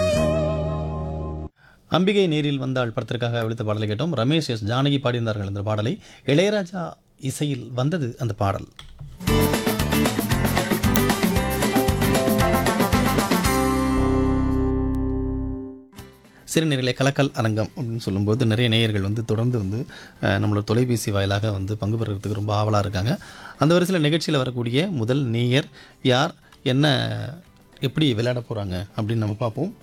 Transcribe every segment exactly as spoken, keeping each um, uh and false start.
அம்பிகை நேரில் வந்தாள் படத்திற்காக விழுத்த பாடலை கேட்டோம். ரமேஷ் எஸ் ஜானகி பாடியிருந்தார்கள் அந்த பாடலை. இளையராஜா இசையில் வந்தது அந்த பாடல். சிறுநீரிலே கலக்கல் அரங்கம் அப்படின்னு சொல்லும்போது நிறைய நேயர்கள் வந்து தொடர்ந்து வந்து அஹ், நம்மளோட தொலைபேசி வாயிலாக வந்து பங்கு பெறுறதுக்கு ரொம்ப ஆவலாக இருக்காங்க. அந்த வரிசையில் நிகழ்ச்சியில் வரக்கூடிய முதல் நேயர் யார், என்ன, எப்படி விளையாட போகிறாங்க அப்படின்னு நம்ம பார்ப்போம்.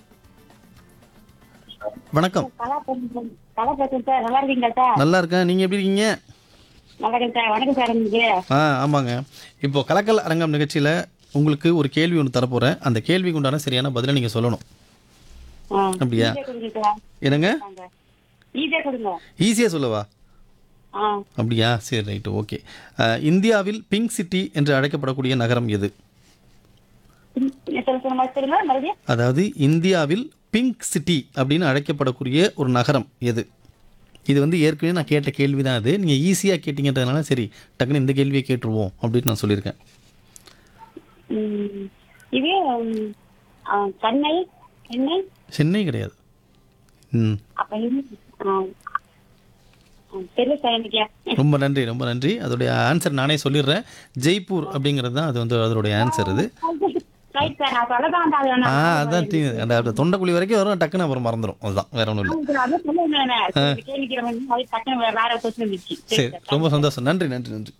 வணக்கம். கலா பேசுறேன் கலா பேசுறேன் சார். நல்லா இருக்கீங்களா சார்? நல்லா இருக்கேன், நீங்கள் எப்படி இருக்கீங்க? நல்லா இருக்கேன் சார். வணக்கம் சார். உங்களுக்கு ஆ ஆமாங்க. இப்போ கலக்கல் அரங்கம் நிகழ்ச்சியில் உங்களுக்கு ஒரு கேள்வி ஒன்று தரப்போகிறேன். அந்த கேள்விக்கு உண்டான சரியான பதிலை நீங்கள் சொல்லணும். ஆ, அப்படியா? ஈஸியா கொடுங்க சார். என்னங்க? வாங்க. ஈஸியா கொடுங்க. ஈஸியாக சொல்லவா? ஆ, அப்படியா, சரி, ரைட்டு, ஓகே. இந்தியாவில் பிங்க் சிட்டி என்று அழைக்கப்படக்கூடிய நகரம் எது? ம், சொல்ல சொல்ல மாதிரி சொல்லுங்க மறுபடியும். அதாவது இந்தியாவில் பிங்க் சிட்டி அப்படின்னு அழைக்கப்படக்கூடிய ஒரு நகரம் எது? இது வந்து ஏற்கனவே நான் கேட்ட கேள்வி தான். அது நீங்கள் ஈஸியாக கேட்டிங்கன்றதுனால சரி டக்குன்னு இந்த கேள்வியை கேட்டுருவோம் அப்படின்னு நான் சொல்லியிருக்கேன். ம், இது ம், ஆ, சென்னை சென்னை சென்னை கிடையாது. ம் அப்ப இது, ஆ, ஆ, தெரியல சார் எனக்கு. ரொம்ப நன்றி, ரொம்ப நன்றி. அதோடைய ஆன்சர் நானே சொல்லிடுறேன். ஜெய்ப்பூர் அப்படிங்கிறது தான் அது வந்து அதோடைய ஆன்சர். இது ரைட் சார். நான் சொல்லதான் வந்தேன். அது வேணா. ஆ அதான் டீ அந்த அந்த தொண்டைக்குழி வரைக்கும் வரும், டக்குன்னு அப்புறம் மறந்துடும். அதுதான், வேற ஒன்றும் இல்லை. ஆமா சார், அதான் சொல்ல வந்தேன். சரி, கேள்விக்கிற வந்து அது டக்குனு வேற வேற கொஸ்டின் இருந்துச்சு. சரி சரி, சார். ரொம்ப சந்தோஷம். நன்றி நன்றி நன்றி.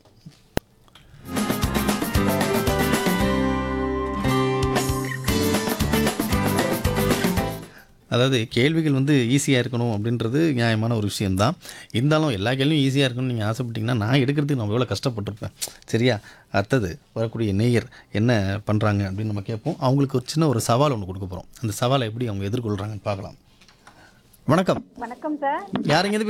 அதாவது கேள்விகள் வந்து ஈஸியாக இருக்கணும் அப்படின்றது நியாயமான ஒரு விஷயம்தான். இருந்தாலும் எல்லா கேள்வியும் ஈஸியாக இருக்கணும்னு நீங்கள் ஆசைப்பட்டீங்கன்னா நான் எடுக்கிறதுக்கு நான் எவ்வளோ கஷ்டப்பட்டிருப்பேன். சரியா? அடுத்தது வரக்கூடிய நேயர் என்ன பண்ணுறாங்க அப்படின்னு நம்ம கேட்போம். அவங்களுக்கு ஒரு சின்ன ஒரு சவால் ஒன்று கொடுக்க போகிறோம். அந்த சவாலை எப்படி அவங்க எதிர்கொள்கிறாங்கன்னு பார்க்கலாம். வணக்கம். வணக்கம் சார். யாருங்க